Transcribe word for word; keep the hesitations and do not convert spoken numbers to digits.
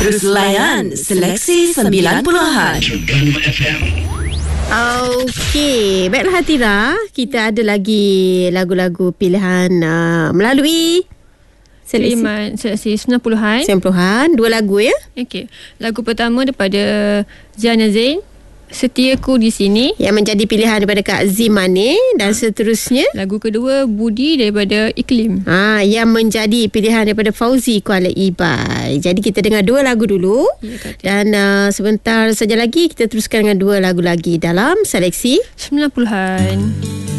Terus layan Seleksi sembilan puluhan. Okey, baiklah Hatira, kita ada lagi lagu-lagu pilihan uh, melalui seleksi Kiriman seleksi sembilan puluhan. sembilan puluhan, dua lagu ya. Okey. Lagu pertama daripada Ziana Zain, Setiaku di Sini. Yang menjadi pilihan daripada Kak Zimane. Dan seterusnya Lagu kedua Budi daripada Iklim. Ah, yang menjadi pilihan daripada Fauzi Kuala Ibai. Jadi kita dengar dua lagu dulu. Ya, Kak. Dan uh, sebentar saja lagi kita teruskan dengan dua lagu lagi dalam seleksi sembilan puluhan.